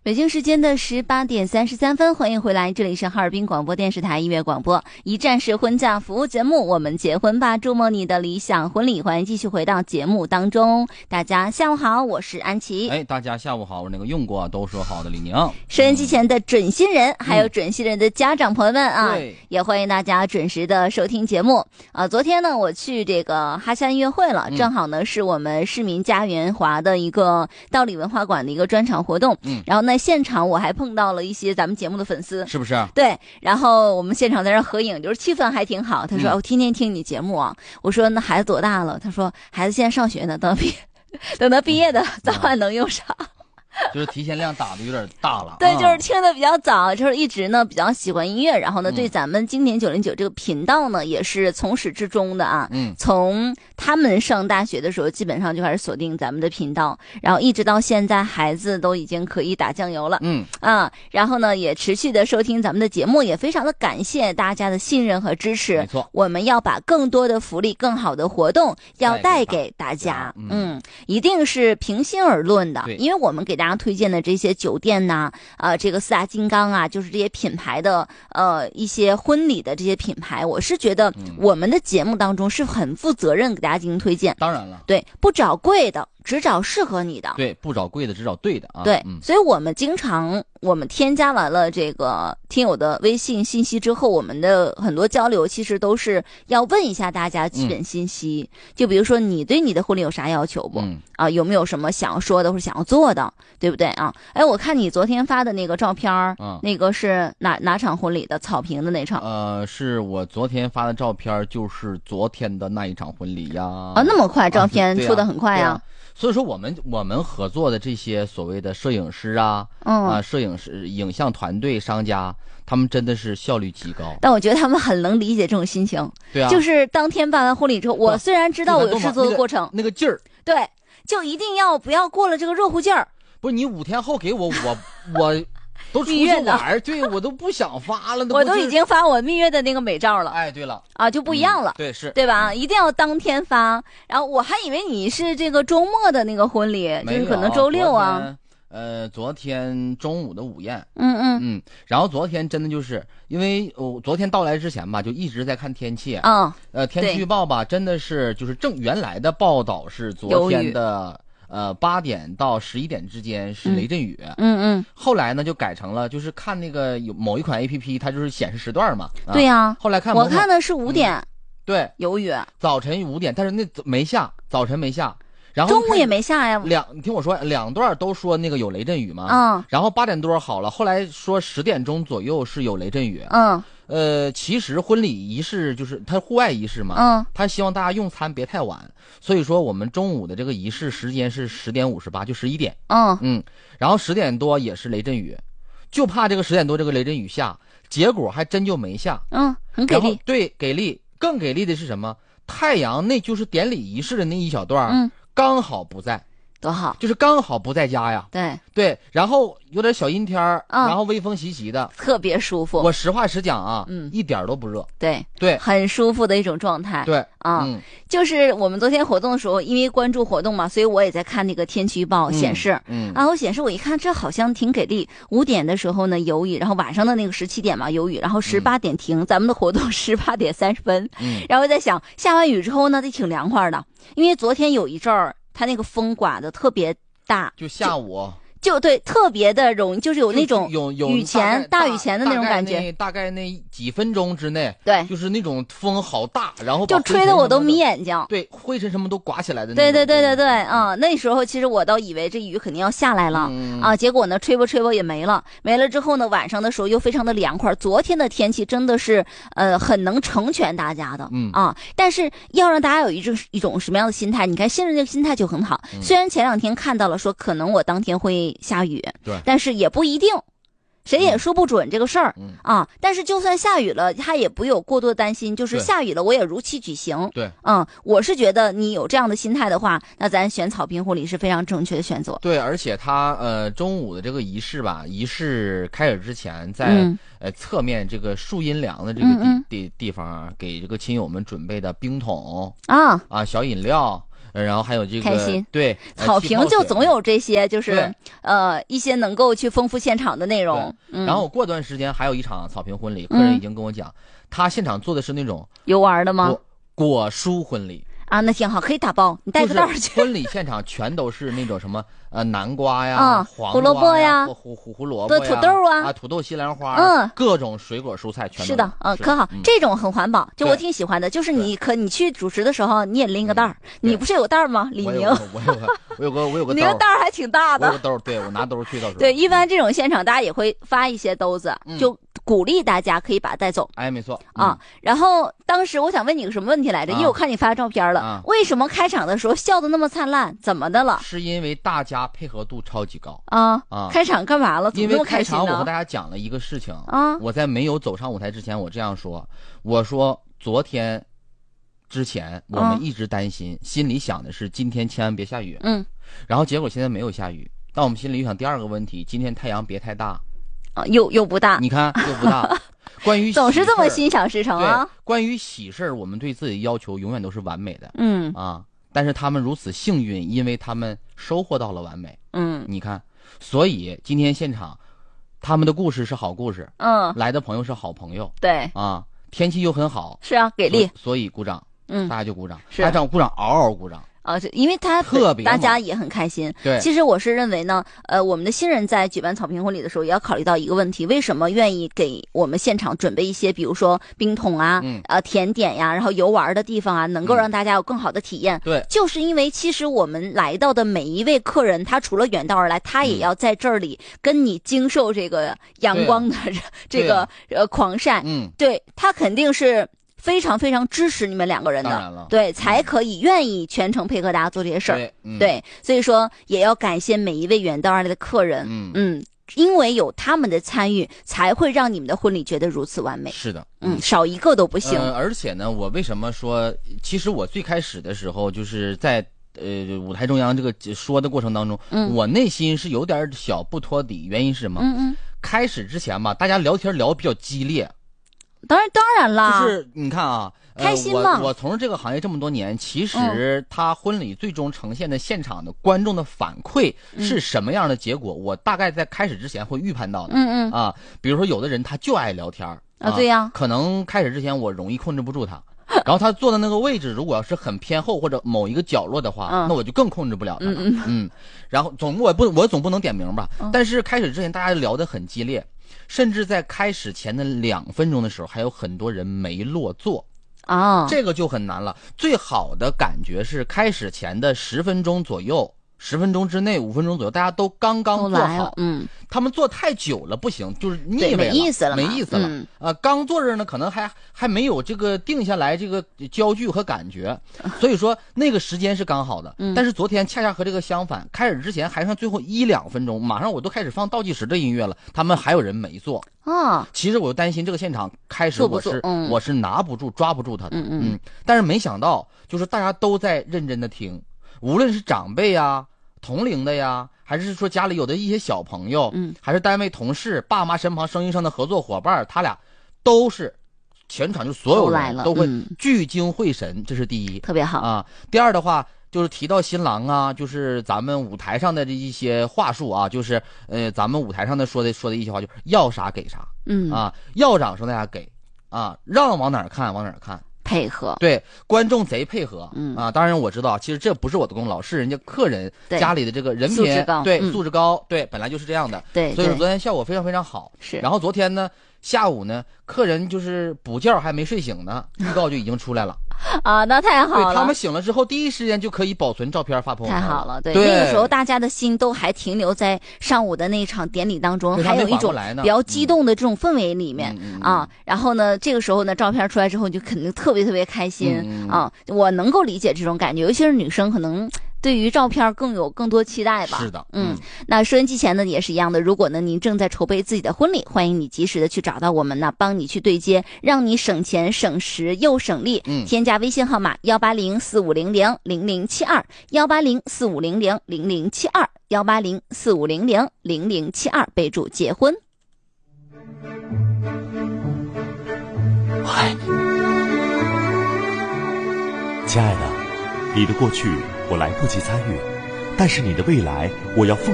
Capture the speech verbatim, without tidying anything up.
北京时间的十八点三十三分，欢迎回来，这里是哈尔滨广播电视台音乐广播一站式婚嫁服务节目，我们结婚吧，筑梦你的理想婚礼，欢迎继续回到节目当中。大家下午好，我是安琪。 哎，大家下午好，我是那个用过都说好的李宁。 收音机前的准新人、嗯、还有准新人的家长朋友们啊， 对， 也欢迎大家准时的收听节目啊。昨天呢，我去这个哈夏音乐会了， 嗯、 正好呢是我们市民家园华的一个道理文化馆的一个专场活动， 嗯， 然后呢现场我还碰到了一些咱们节目的粉丝， 是不是？ 对，然后我们现场在这合影，就是气氛还挺好。他说：“我、嗯哦、天天听你节目啊。”我说：“那孩子多大了？”他说：“孩子现在上学呢，等毕等他毕业的早晚能用上。” 就是提前量打的有点大了。 对，就是听的比较早，就是一直呢比较喜欢音乐，然后呢、嗯、对咱们经典九零九这个频道呢也是从始至终的啊。 嗯， 从他们上大学的时候基本上就开始锁定咱们的频道，然后一直到现在孩子都已经可以打酱油了。 嗯啊，然后呢也持续的收听咱们的节目，也非常的感谢大家的信任和支持。 没错， 我们要把更多的福利、更好的活动要带给大家。嗯, 嗯，一定是平心而论的，因为我们给大家推荐的这些酒店呐、啊，呃，这个四大金刚啊，就是这些品牌的呃一些婚礼的这些品牌，我是觉得我们的节目当中是很负责任给大家进行推荐。 当然了， 对，不找贵的，只找适合你的。 对，不找贵的，只找对的啊。 对， 嗯、 所以我们经常我们添加完了这个听友的微信信息之后，我们的很多交流其实都是要问一下大家基本信息，嗯、就比如说你对你的婚礼有啥要求不？ 嗯、 啊，有没有什么想要说的或者想要做的，对不对啊？哎，我看你昨天发的那个照片儿， 嗯、 那个是哪哪场婚礼的？草坪的那场？ 呃，是我昨天发的照片，就是昨天的那一场婚礼呀。 啊，那么快，照片出的很快呀。 啊所以说我们我们合作的这些所谓的摄影师啊， 嗯啊，摄影师、影像团队、商家，他们真的是效率极高。 但我觉得他们很能理解这种心情。 对啊， 就是当天办完婚礼之后，我虽然知道我有制作的过程， 那个、那个劲儿， 对，就一定要不要过了这个热乎劲儿。 不是你五天后给我，我我。都出去玩，对我都不想发了。 我都已经发我蜜月的那个美照了。 哎，对了啊，就不一样了。 嗯、对，是对吧？一定要当天发。然后我还以为你是这个周末的那个婚礼，就是可能周六啊。 呃，昨天中午的午宴。 嗯嗯嗯。然后昨天真的就是因为我、哦、昨天到来之前吧，就一直在看天气。 啊、哦。 呃，天气预报吧，真的是就是正原来的报道是昨天的。呃，八点到十一点之间是雷阵雨， 嗯嗯， 后来呢就改成了，就是看那个有某一款 A P P， 它就是显示时段嘛。 啊对呀、啊， 后来看我看的是五点、嗯， 对， 有雨， 早晨五点，但是那没下，早晨没下，然后中午也没下呀。 两，你听我说，两段都说那个有雷阵雨嘛， 嗯， 然后八点多好了，后来说十点钟左右是有雷阵雨， 嗯。 呃，其实婚礼仪式就是它户外仪式嘛， 嗯， 他希望大家用餐别太晚，所以说我们中午的这个仪式时间是十点五十八，就十一点， 嗯嗯，然后十点多也是雷阵雨，就怕这个十点多这个雷阵雨下，结果还真就没下， 嗯，很给力， 对，给力，更给力的是什么？太阳那就是典礼仪式的那一小段， 嗯， 刚好不在。 多好， 就是刚好不在家呀。 对对，然后有点小阴天、 嗯、 然后微风习习的， 特别舒服。 我实话实讲啊， 嗯， 一点都不热。 对对， 很舒服的一种状态。 对啊、 嗯， 就是我们昨天活动的时候，因为关注活动嘛，所以我也在看那个天气预报显示， 嗯，嗯然后显示我一看，这好像挺给力。五点的时候呢有雨，然后晚上的那个十七点嘛有雨，然后十八点停，嗯、咱们的活动十八点三十分。 嗯， 然后在想下完雨之后呢，得挺凉快的，因为昨天有一阵儿，它那个风刮的特别大， 就下午就对，特别的容易，就是有那种有有雨前大雨前的那种感觉， 大概那几分钟之内， 对， 就是那种风好大，然后就吹得我都迷眼睛， 对，灰尘什么都刮起来的那种。 对对对对对，啊、嗯，那时候其实我倒以为这雨肯定要下来了、 嗯、 啊，结果呢吹吧吹吧也没了，没了之后呢，晚上的时候又非常的凉快。昨天的天气真的是呃很能成全大家的， 嗯啊，但是要让大家有一种一种什么样的心态？你看新人这个心态就很好， 嗯、 虽然前两天看到了说可能我当天会下雨。 对， 但是也不一定，谁也说不准这个事儿、 嗯、 啊。但是就算下雨了，他也不有过多担心，就是下雨了我也如期举行。 对， 嗯，我是觉得你有这样的心态的话，那咱选草坪婚礼是非常正确的选择。 对，而且他呃中午的这个仪式吧，仪式开始之前，在、 嗯、 呃侧面这个树阴凉的这个地嗯嗯地地方啊，给这个亲友们准备的冰桶啊啊小饮料。 呃，然后还有这个开心， 对， 草坪就总有这些，就是呃一些能够去丰富现场的内容。嗯、 然后过段时间还有一场草坪婚礼，客人已经跟我讲，嗯、他现场做的是那种游玩的吗？ 果果蔬婚礼。 啊，那挺好，可以打包，你带个袋去。 婚礼现场全都是那种什么呃南瓜呀、 嗯、 黄瓜胡萝卜呀、 胡胡胡萝卜呀、 土豆啊、 啊土豆、西兰花， 嗯， 各种水果蔬菜全都是的，嗯，可好， 嗯、 这种很环保，就我挺喜欢的。就是你可你去主持的时候，你也拎个袋儿，你不是有袋儿吗？李宁， 我有个我有个我有个你那袋儿还挺大的， 我有个兜，对我拿兜去到时候。 对，一般这种现场大家也会发一些兜子， 嗯、 就鼓励大家可以把它带走。 哎，没错啊。 嗯、 然后当时我想问你个什么问题来着？ 啊、 因为我看你发照片了， 啊、 为什么开场的时候笑得那么灿烂？怎么的了？ 是因为大家配合度超级高啊啊！ 开场干嘛了？怎么那么开心呢？ 因为开场我和大家讲了一个事情啊， 我在没有走上舞台之前，我这样说，我说昨天之前我们一直担心，啊、心里想的是今天千万别下雨， 嗯， 然后结果现在没有下雨，但我们心里想第二个问题，今天太阳别太大， 啊，又又不大， 你看又不大。关于总是这么心想事成啊。 关于喜事儿，我们对自己的要求永远都是完美的， 嗯啊，但是他们如此幸运，因为他们收获到了完美， 嗯， 你看，所以今天现场，他们的故事是好故事， 嗯， 来的朋友是好朋友， 对啊，天气又很好， 是啊，给力， 所以，所以鼓掌， 嗯， 大家就鼓掌， 是， 大家鼓掌，嗷嗷鼓掌。 啊，因为他特别大家也很开心。 对， 其实我是认为呢，呃，我们的新人在举办草坪婚礼的时候，也要考虑到一个问题：为什么愿意给我们现场准备一些，比如说冰桶啊、 嗯、 呃甜点呀，然后游玩的地方啊，能够让大家有更好的体验。 嗯、对， 就是因为其实我们来到的每一位客人，他除了远道而来，他也要在这里跟你经受这个阳光的、嗯、这个、啊、呃狂晒。 嗯， 对，他肯定是非常非常支持你们两个人的，对，才可以愿意全程配合大家做这些事儿。 对，嗯、 对，所以说也要感谢每一位远道而来的客人。 嗯嗯，因为有他们的参与，才会让你们的婚礼觉得如此完美。 是的， 嗯，少一个都不行。 呃、而且呢，我为什么说，其实我最开始的时候就是在呃舞台中央这个说的过程当中， 嗯， 我内心是有点小不托底，原因是什么？ 嗯嗯， 开始之前吧，大家聊天聊得比较激烈。 当然，当然啦， 就是你看啊， 开心嘛。 我我从事这个行业这么多年，其实他婚礼最终呈现的现场的观众的反馈是什么样的结果，嗯、我大概在开始之前会预判到的。 嗯嗯啊，比如说有的人他就爱聊天啊， 啊对呀， 可能开始之前我容易控制不住他。然后他坐的那个位置，如果要是很偏后或者某一个角落的话， 嗯、 那我就更控制不了他了。 嗯嗯嗯，然后总我不我总不能点名吧， 嗯、 但是开始之前大家聊得很激烈。甚至在开始前的两分钟的时候，还有很多人没落座啊， 这个就很难了。最好的感觉是开始前的十分钟左右，十分钟之内，五分钟左右，大家都刚刚坐好。 嗯， 他们坐太久了不行，就是腻味了， 没意思了， 没意思了。 嗯、 呃，刚坐这呢，可能还还没有这个定下来这个焦距和感觉，所以说那个时间是刚好的。 嗯、 但是昨天恰恰和这个相反，开始之前还剩最后一两分钟，马上我都开始放倒计时的音乐了，他们还有人没坐。 啊， 其实我就担心这个现场开始我是、 嗯、 我是拿不住抓不住他的， 嗯嗯嗯，但是没想到就是大家都在认真的听，无论是长辈呀、同龄的呀，还是说家里有的一些小朋友， 嗯， 还是单位同事、爸妈身旁生意上的合作伙伴，他俩都是全场就所有人都会聚精会神，嗯、这是第一， 特别好啊。第二的话。就是提到新郎啊，就是咱们舞台上的这一些话术啊，就是呃，咱们舞台上的说的说的一些话，就是要啥给啥， 嗯啊，要掌声大家给，啊，让往哪儿看往哪儿看， 配合， 对，观众贼配合， 嗯啊，当然我知道，其实这不是我的功劳，是人家客人家里的这个人品， 素质高， 对， 嗯、 素质高，对，本来就是这样的， 对， 所以说昨天效果非常非常好， 是， 然后昨天呢。下午呢，客人就是补觉还没睡醒呢，预告就已经出来了啊，那太好了。 对，他们醒了之后，第一时间就可以保存照片发朋友圈。 太好了，对， 对那个时候大家的心都还停留在上午的那场典礼当中，还有一种比较激动的这种氛围里面、 嗯、 啊。然后呢，这个时候呢，照片出来之后，就肯定特别特别开心、 嗯、 啊。我能够理解这种感觉，尤其是女生可能。对于照片更有更多期待吧。 是的， 嗯，那收音机前呢也是一样的。如果呢您正在筹备自己的婚礼，欢迎你及时的去找到我们呢，帮你去对接，让你省钱省时又省力。 嗯， 添加微信号码幺八零四五零零零零七二幺八零四五零零零零七二幺八零四五零零零零七二，备注结婚。 我爱你，亲爱的，你的过去我来不及参与，但是你的未来，我要奉